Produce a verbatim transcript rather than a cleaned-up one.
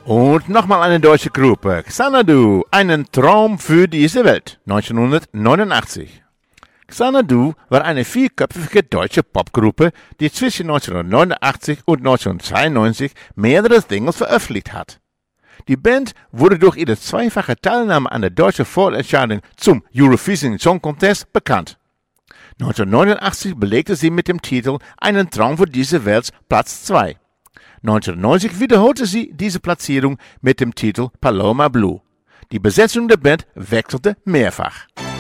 Und nochmal eine deutsche Gruppe, Xanadu, einen Traum für diese Welt, neunzehnhundertneunundachtzig. Xanadu war eine vierköpfige deutsche Popgruppe, die zwischen neunzehnhundertneunundachtzig und neunzehnhundertzweiundneunzig mehrere Singles veröffentlicht hat. Die Band wurde durch ihre zweifache Teilnahme an der deutschen Vorentscheidung zum Eurovision Song Contest bekannt. neunzehnhundertneunundachtzig belegte sie mit dem Titel Einen Traum für diese Welt Platz zwei. neunzehnhundertneunzig wiederholte sie diese Platzierung mit dem Titel Paloma Blue. Die Besetzung der Band wechselte mehrfach.